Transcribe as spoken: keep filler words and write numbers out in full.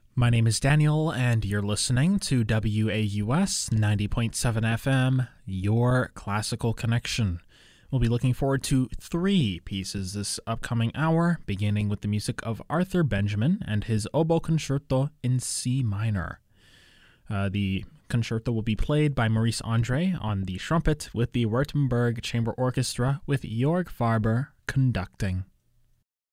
My name is Daniel, and you're listening to W A U S ninety point seven F M, Your Classical Connection. We'll be looking forward to three pieces this upcoming hour, beginning with the music of Arthur Benjamin and his Oboe Concerto in C minor. Uh, the concerto will be played by Maurice Andre on the trumpet with the Württemberg Chamber Orchestra with Jörg Farber conducting.